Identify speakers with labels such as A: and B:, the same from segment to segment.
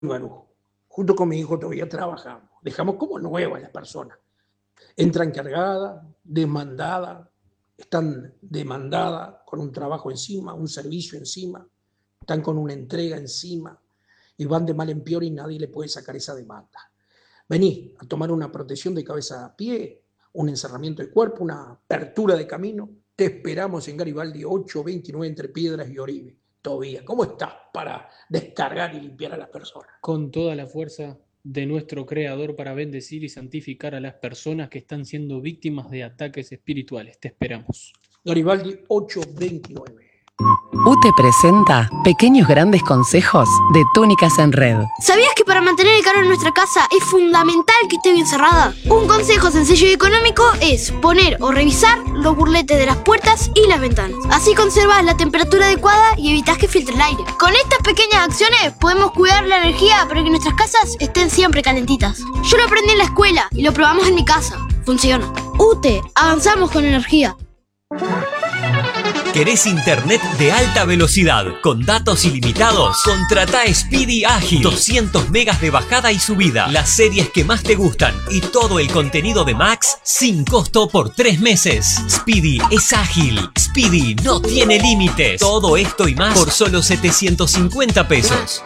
A: Barú. Junto con mi hijo todavía trabajamos. Dejamos como nuevas las personas. Entran cargadas, demandadas, están demandadas con un trabajo encima, un servicio encima, están con una entrega encima y van de mal en peor y nadie le puede sacar esa demanda. Vení a tomar una protección de cabeza a pie, un encerramiento de cuerpo, una apertura de camino. Te esperamos en Garibaldi 829 entre Piedras y Oribe. Todavía, ¿cómo estás para descargar y limpiar a las personas?
B: Con toda la fuerza de nuestro Creador para bendecir y santificar a las personas que están siendo víctimas de ataques espirituales. Te esperamos.
A: Garibaldi 829.
C: UTE presenta Pequeños Grandes Consejos de Túnicas en Red.
D: ¿Sabías que para mantener el calor en nuestra casa es fundamental que esté bien cerrada? Un consejo sencillo y económico es poner o revisar los burletes de las puertas y las ventanas. Así conservas la temperatura adecuada y evitas que filtre el aire. Con estas pequeñas acciones podemos cuidar la energía para que nuestras casas estén siempre calentitas. Yo lo aprendí en la escuela y lo probamos en mi casa. Funciona. UTE, avanzamos con energía.
E: ¿Querés internet de alta velocidad con datos ilimitados? Contratá Speedy Ágil. 200 megas de bajada y subida, las series que más te gustan y todo el contenido de Max sin costo por 3 meses. Speedy es ágil. Speedy no tiene límites. Todo esto y más por solo 750 pesos.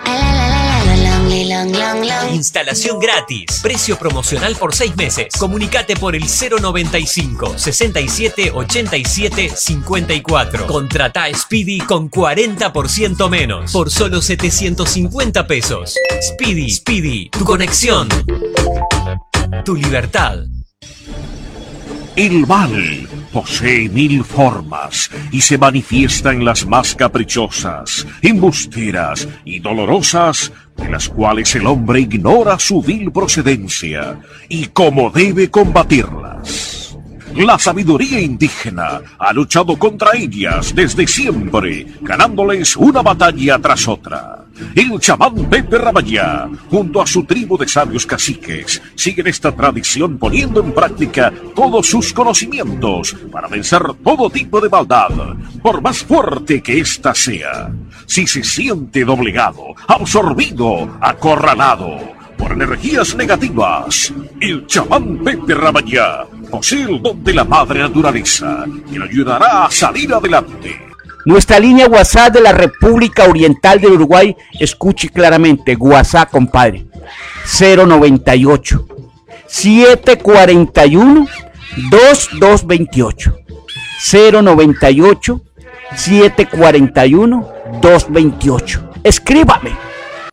E: Instalación gratis. Precio promocional por 6 meses. Comunicate por el 095 67 87 54. Contratá Speedy con 40% menos por solo 750 pesos. Speedy, tu conexión, tu libertad.
F: El mal posee 1000 formas y se manifiesta en las más caprichosas, embusteras y dolorosas, de las cuales el hombre ignora su vil procedencia y cómo debe combatirlas. La sabiduría indígena ha luchado contra ellas desde siempre, ganándoles una batalla tras otra. El chamán Pepe Ramayá, junto a su tribu de sabios caciques, siguen esta tradición poniendo en práctica todos sus conocimientos para vencer todo tipo de maldad, por más fuerte que ésta sea. Si se siente doblegado, absorbido, acorralado por energías negativas, el chamán Pepe Ramayá posee el don de la madre naturaleza que lo ayudará a salir adelante.
G: Nuestra línea WhatsApp de la República Oriental del Uruguay, escuche claramente, WhatsApp, compadre, 098 741 2228, 098 741 2228. Escríbame.